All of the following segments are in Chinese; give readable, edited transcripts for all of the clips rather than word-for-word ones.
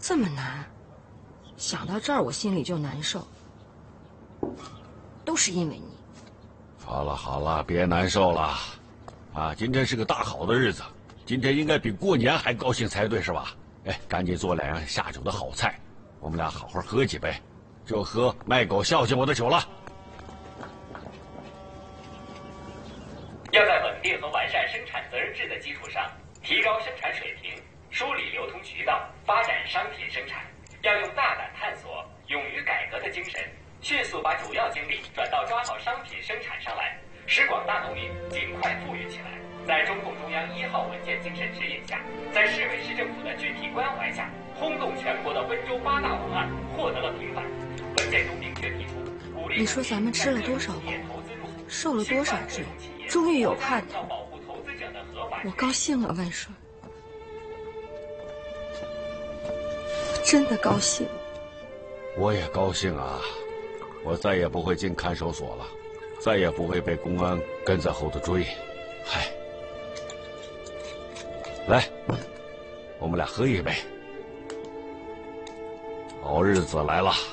这么难，想到这儿我心里就难受。都是因为你。 好了好了，别难受了。啊，今天是个大好的日子，今天应该比过年还高兴才对，是吧？哎，赶紧做2样下酒的好菜，我们俩好好喝几杯，就喝卖狗孝敬我的酒了。 要在稳定和完善生产责任制的基础上，提高生产水平，梳理流通渠道，发展商品生产。要用大胆探索、勇于改革的精神，迅速把主要精力转到抓好商品生产上来，使广大农民尽快富裕起来。在中共中央1号文件精神指引下，在市委市政府的具体关怀下，轰动全国的温州8大王案获得了平反。文件中明确提出，鼓励。 你说咱们吃了多少苦，受了多少罪，终于有盼头，我高兴了，万顺。我真的高兴。 我也高兴啊，我再也不会进看守所了，再也不会被公安跟在后头追。嗨。来，我们俩喝一杯。好日子来了。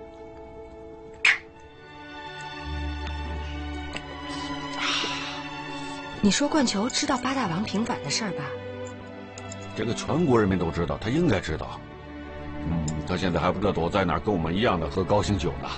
你说冠球知道8大王平反的事儿吧？ 这个全国人民都知道，他应该知道。他现在还不知道躲在哪儿，跟我们一样的喝高兴酒呢。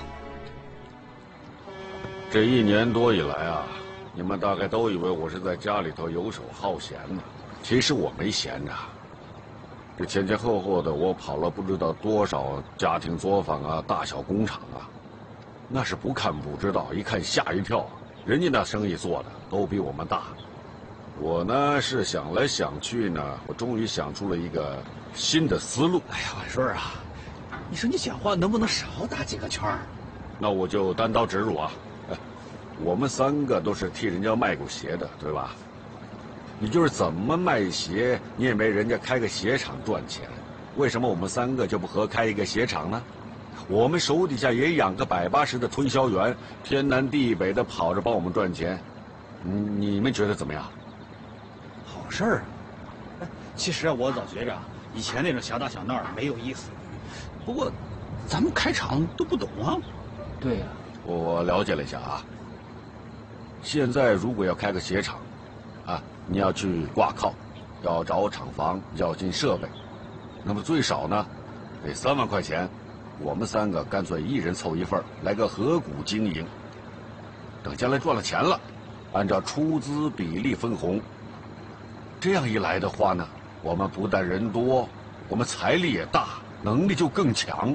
这1年多以来啊，你们大概都以为我是在家里头游手好闲呢。其实我没闲着，这前前后后的我跑了不知道多少家庭作坊啊、大小工厂啊，那是不看不知道，一看吓一跳。人家那生意做的都比我们大，我呢是想来想去呢，我终于想出了一个新的思路。 哎呀，万顺啊，你说你讲话能不能少打几个圈儿？ 那我就单刀直入啊，我们3个都是替人家卖过鞋的，对吧？你就是怎么卖鞋，你也没人家开个鞋厂赚钱，为什么我们3个就不合开一个鞋厂呢？我们手底下也养个180的推销员，天南地北的跑着帮我们赚钱，你们觉得怎么样？ 好事儿啊！其实啊，我早觉着以前那种小打小闹没有意思。不过，咱们开厂都不懂啊。 对呀， 我了解了一下啊。现在如果要开个鞋厂，啊，你要去挂靠，要找厂房，要进设备，那么最少呢，得3万块钱。我们3个干脆一人凑一份，来个合股经营。等将来赚了钱了，按照出资比例分红。这样一来的话呢，我们不但人多，我们财力也大，能力就更强。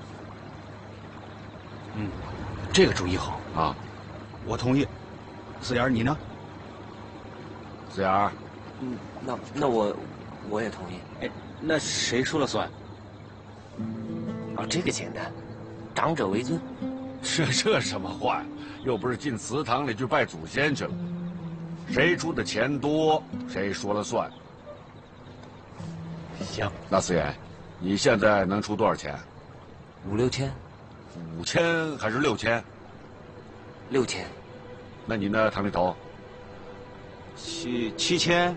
这个主意好啊， 我同意。四眼，你呢？ 四眼， 那我也同意。 哎，那谁说了算？ 哦，这个简单，长者为尊。 这什么话呀？又不是进祠堂里去拜祖先去了，谁出的钱多，谁说了算。 行， 那四眼，你现在能出多少钱 ？5、6千。 5000还是6000？6000。那你呢，唐立头 ？7500。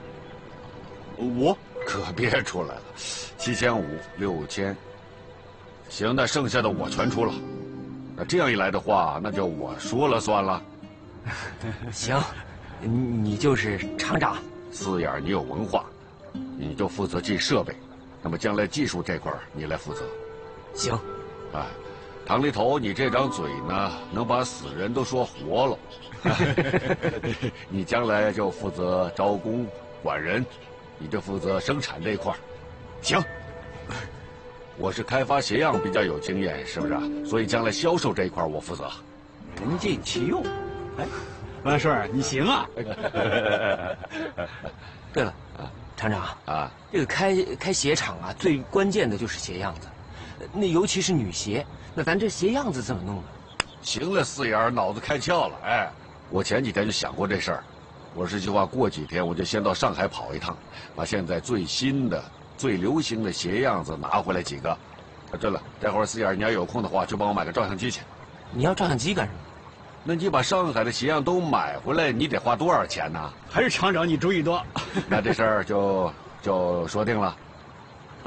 可别出来了，7500、6000。行，那剩下的我全出了。那这样一来的话，那就我说了算了。 行，你就是厂长。 四眼，你有文化，你就负责进设备，那么将来技术这块你来负责。 行。 哎，唐立头，你这张嘴呢，能把死人都说活了。你将来就负责招工管人，你就负责生产这块。 行。 我是开发鞋样比较有经验，是不是？所以将来销售这一块我负责。 人尽其用。哎，万顺，你行啊！ 对了，厂长啊，这个开鞋厂啊，最关键的就是鞋样子，那尤其是女鞋，那咱这鞋样子怎么弄呢？ 行了，四眼，脑子开窍了。哎，我前几天就想过这事儿，我是计划过几天我就先到上海跑一趟，把现在最新的、最流行的鞋样子拿回来几个。对了，待会儿四眼你要有空的话，就帮我买个照相机去。 你要照相机干什么？ 那你把上海的鞋样都买回来，你得花多少钱呢？ 还是厂长你主意多。 那这事儿就说定了。